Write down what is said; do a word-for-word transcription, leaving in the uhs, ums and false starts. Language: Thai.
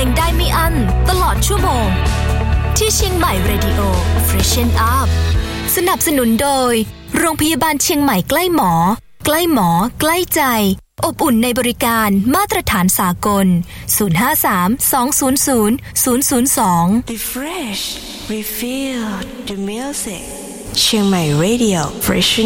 งได้ไม่อั้นตลอดชั่วโมงที่เชียงใหม่ Radio Freshen Up สนับสนุนโดยโรงพยาบาลเชียงใหม่ใกล้หมอใกล้หมอใกล้ใจอบอุ่นในบริการมาตรฐานสากลศูนย์ ห้า สาม สอง ศูนย์ ศูนย์ ศูนย์ ศูนย์ สอง Refresh Refill the music เชียงใหม่ Radio Fresh